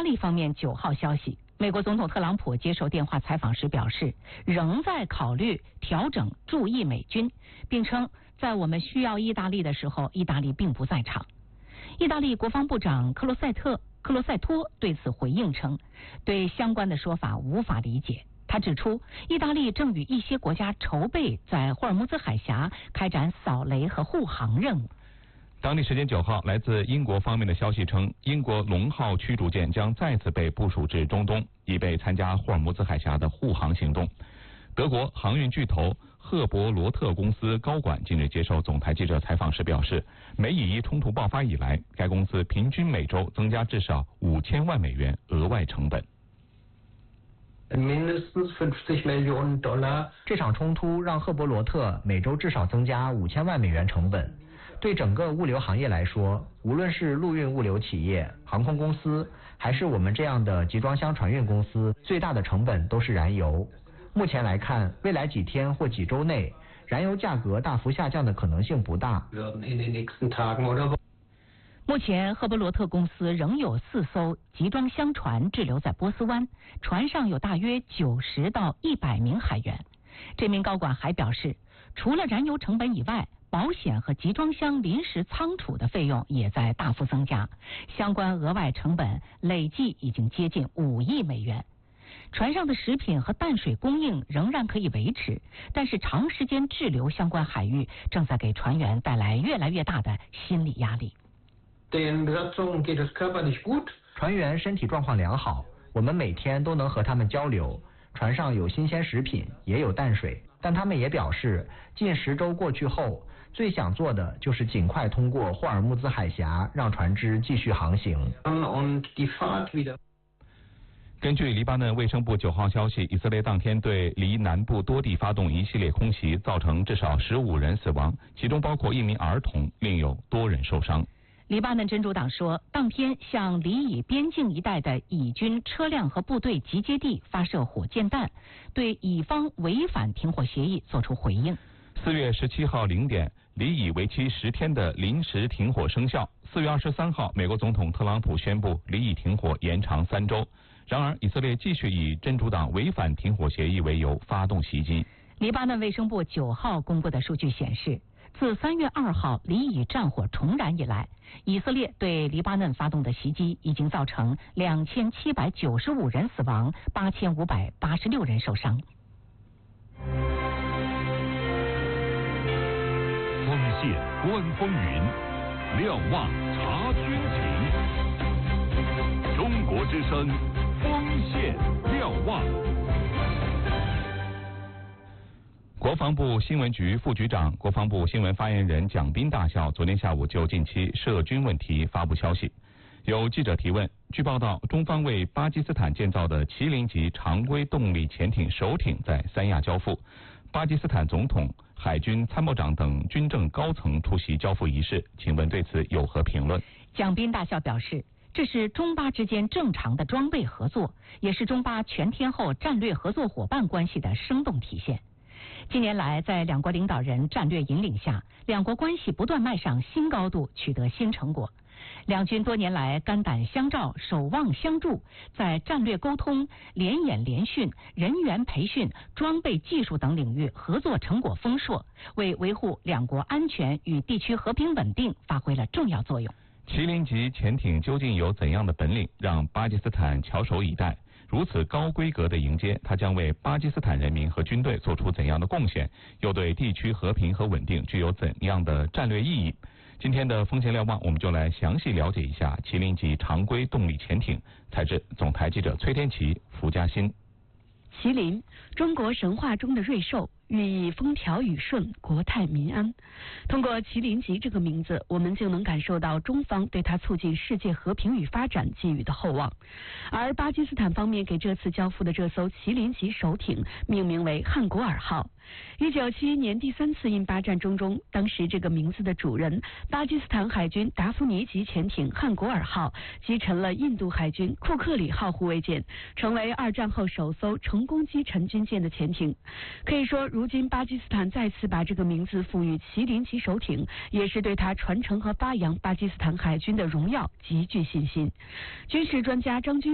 利方面9号消息，美国总统特朗普接受电话采访时表示，仍在考虑调整驻意美军，并称在我们需要意大利的时候，意大利并不在场。意大利国防部长克罗塞托对此回应称，对相关的说法无法理解。他指出，意大利正与一些国家筹备在霍尔木兹海峡开展扫雷和护航任务。 当地时间9号，来自英国方面的消息称，英国龙号驱逐舰将再次被部署至中东，以备参加霍尔木兹海峡的护航行动。德国航运巨头赫伯罗特公司高管近日接受总台记者采访时表示，美以伊冲突爆发以来，该公司平均每周增加至少5000万美元额外成本。 mindestens $50 Millionen。这场冲突让赫伯罗特每周至少增加5000万美元成本。对整个物流行业来说，无论是陆运物流企业、航空公司，还是我们这样的集装箱船运公司，最大的成本都是燃油。目前来看，未来几天或几周内，燃油价格大幅下降的可能性不大。 目前，赫伯罗特公司仍有4艘集装箱船滞留在波斯湾，船上有大约90到100名海员。这名高管还表示，除了燃油成本以外，保险和集装箱临时仓储的费用也在大幅增加，相关额外成本累计已经接近5亿美元。船上的食品和淡水供应仍然可以维持，但是长时间滞留相关海域正在给船员带来越来越大的心理压力。 船员身体状况良好，我们每天都能和他们交流。船上有新鲜食品，也有淡水，但他们也表示，近10周过去后，最想做的就是尽快通过霍尔木兹海峡，让船只继续航行。 根据黎巴嫩卫生部9号消息，以色列当天对黎南部多地发动一系列空袭，造成至少15人死亡，其中包括1名儿童，另有多人受伤。 黎巴嫩真主党说，当天向黎以边境一带的以军车辆和部队集结地发射火箭弹，对以方违反停火协议作出回应。 4月17号0点，黎以为期10天的临时停火生效。4月23号，美国总统特朗普宣布黎以停火延长3周。然而，以色列继续以真主党违反停火协议为由发动袭击。 黎巴嫩卫生部9号公布的数据显示，自3月2号黎以战火重燃以来，以色列对黎巴嫩发动的袭击已经造成2795人死亡，8586人受伤。 锋线观风云，瞭望察军情。中国之声，锋线瞭望。 国防部新闻局副局长、国防部新闻发言人蒋斌大校昨天下午就近期涉军问题发布消息。有记者提问，据报道，中方为巴基斯坦建造的麒麟级常规动力潜艇首艇在三亚交付，巴基斯坦总统、海军参谋长等军政高层出席交付仪式，请问对此有何评论？ 蒋斌大校表示，这是中巴之间正常的装备合作，也是中巴全天候战略合作伙伴关系的生动体现。近年来，在两国领导人战略引领下，两国关系不断迈上新高度，取得新成果。两军多年来肝胆相照、守望相助，在战略沟通、联演联训、人员培训、装备技术等领域合作成果丰硕，为维护两国安全与地区和平稳定发挥了重要作用。 麒麟级潜艇究竟有怎样的本领，让巴基斯坦翘首以待？如此高规格的迎接，它将为巴基斯坦人民和军队做出怎样的贡献？又对地区和平和稳定具有怎样的战略意义？今天的锋线瞭望，我们就来详细了解一下麒麟级常规动力潜艇。采自总台记者崔天琪、福嘉欣。 麒麟，中国神话中的瑞兽，寓意风调雨顺、国泰民安。通过麒麟级这个名字，我们就能感受到中方对它促进世界和平与发展寄予的厚望。而巴基斯坦方面给这次交付的这艘麒麟级首艇命名为汉古尔号。1971年第3次印巴战争中，当时这个名字的主人巴基斯坦海军达芙妮级潜艇汉古尔号击沉了印度海军库克里号护卫舰，成为2战后首艘成功击沉军舰的潜艇。可以说，如今巴基斯坦再次把这个名字赋予麒麟级首艇，也是对它传承和发扬巴基斯坦海军的荣耀极具信心。军事专家张军